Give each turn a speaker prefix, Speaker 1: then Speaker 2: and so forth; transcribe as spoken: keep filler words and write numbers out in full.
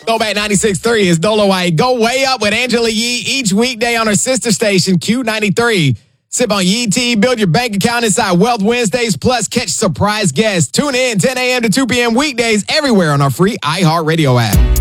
Speaker 1: Throwback ninety-six point three is Dolo White. Go way up with Angela Yee each weekday on her sister station, Q ninety-three. Sip on Yee Tea, build your bank account inside Wealth Wednesdays, plus catch surprise guests. Tune in ten a.m. to two p.m. weekdays everywhere on our free iHeartRadio app.